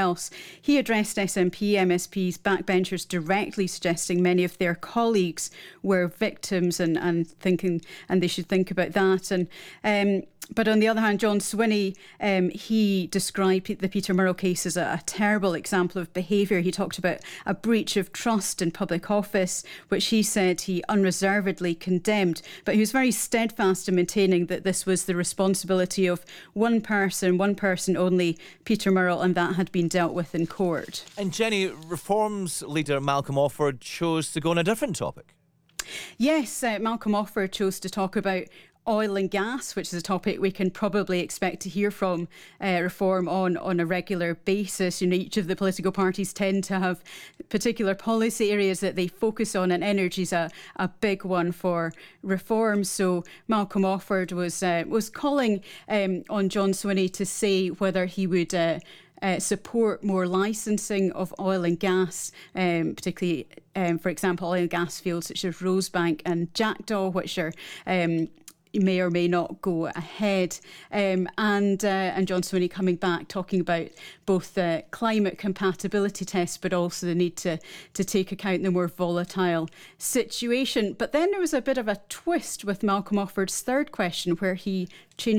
else. He addressed SNP MSPs, backbenchers directly, suggesting many of their colleagues were victims and they should think about that. But on the other hand, John Swinney, he described the Peter Murrell case as a terrible example of behaviour. He talked about a breach of trust in public office, which he said he unreservedly condemned. But he was very steadfast in maintaining that this was the responsibility of one person only, Peter Murrell, and that had been dealt with in court. And Jenny, Reform's leader Malcolm Offord chose to go on a different topic. Yes, Malcolm Offord chose to talk about oil and gas, which is a topic we can probably expect to hear from Reform on a regular basis. You know, each of the political parties tend to have particular policy areas that they focus on, and energy is a big one for Reform. So Malcolm Offord was calling on John Swinney to say whether he would support more licensing of oil and gas, particularly, for example, oil and gas fields such as Rosebank and Jackdaw, which are may or may not go ahead. And John Swinney coming back talking about both the climate compatibility tests, but also the need to take account the more volatile situation. But then there was a bit of a twist with Malcolm Offord's third question, where he changed